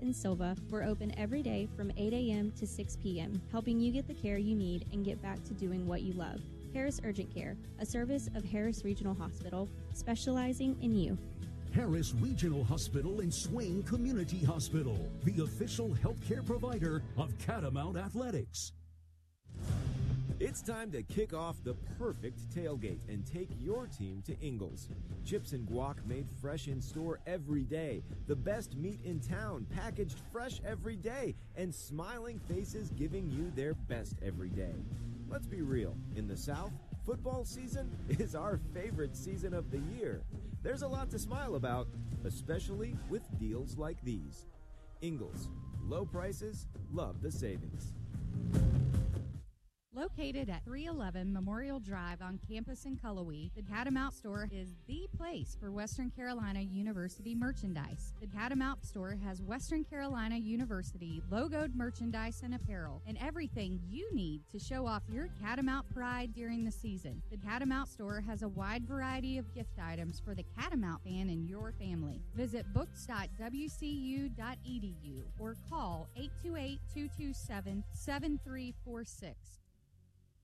and Silva. We're open every day from 8 a.m. to 6 p.m., helping you get the care you need and get back to doing what you love. Harris Urgent Care, a service of Harris Regional Hospital, specializing in you. Harris Regional Hospital and Swain Community Hospital, the official healthcare provider of Catamount Athletics. It's time to kick off the perfect tailgate and take your team to Ingles. Chips and guac made fresh in store every day. The best meat in town packaged fresh every day. And smiling faces giving you their best every day. Let's be real. In the South, football season is our favorite season of the year. There's a lot to smile about, especially with deals like these. Ingles. Low prices, love the savings. Located at 311 Memorial Drive on campus in Cullowhee, the Catamount Store is the place for Western Carolina University merchandise. The Catamount Store has Western Carolina University logoed merchandise and apparel and everything you need to show off your Catamount pride during the season. The Catamount Store has a wide variety of gift items for the Catamount fan and your family. Visit books.wcu.edu or call 828-227-7346.